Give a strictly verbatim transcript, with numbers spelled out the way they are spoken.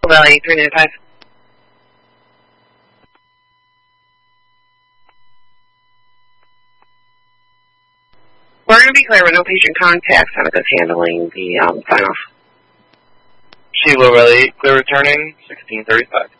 Valley, three nine five. We're going to be clear with no patient contact. Seneca's handling the um, sign-off. Sheila Valley, clear returning, sixteen thirty-five.